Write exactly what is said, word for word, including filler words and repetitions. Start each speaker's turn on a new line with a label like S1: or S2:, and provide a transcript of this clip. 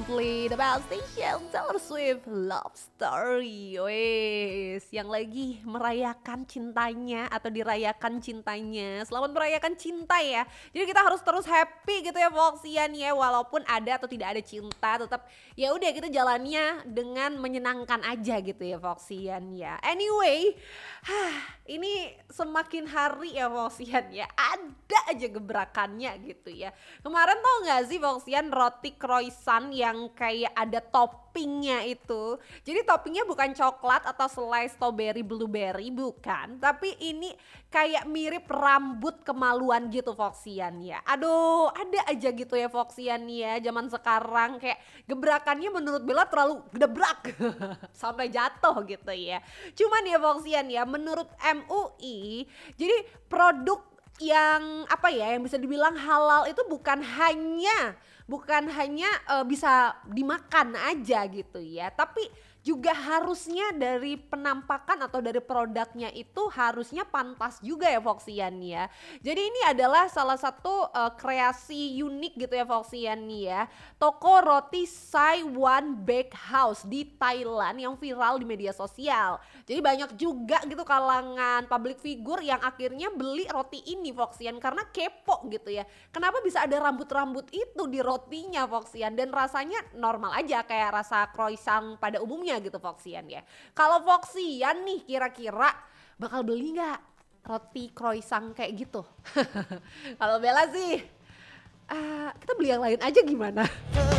S1: simply the best station, Taylor Swift Love Story. Wes, yang lagi merayakan cintanya atau dirayakan cintanya. Selamat merayakan cinta ya. Jadi kita harus terus happy gitu ya Voxian ya, walaupun ada atau tidak ada cinta, tetap ya udah kita jalannya dengan menyenangkan aja gitu ya Voxian ya. Anyway, hah, ini semakin hari ya Voxian ya, ada aja gebrakannya gitu ya. Kemarin tau gak sih Voxian roti croissant yang kayak ada toppingnya itu. Jadi toppingnya bukan coklat atau selai strawberry blueberry, bukan. Tapi ini kayak mirip rambut kemaluan gitu Voxian ya. Aduh, ada aja gitu ya Voxian ya zaman sekarang, kayak gebrakannya menurut Bella terlalu gedebrak sampai jatuh gitu ya. Cuman ya Voxian ya, menurut M U I jadi produk yang apa ya, yang bisa dibilang halal itu bukan hanya bukan hanya uh, bisa dimakan aja gitu ya, tapi juga harusnya dari penampakan atau dari produknya itu harusnya pantas juga ya Voxian ya. Jadi ini adalah salah satu uh, kreasi unik gitu ya Voxian ya. Toko roti Saiwan Bakehouse di Thailand yang viral di media sosial. Jadi banyak juga gitu kalangan public figure yang akhirnya beli roti ini Voxian karena kepo gitu ya. Kenapa bisa ada rambut-rambut itu di rotinya Voxian, dan rasanya normal aja kayak rasa croissant pada umumnya gitu Voxian ya. Kalau Voxian nih kira-kira bakal beli nggak roti croissant kayak gitu? Kalau Bella sih, uh, kita beli yang lain aja gimana?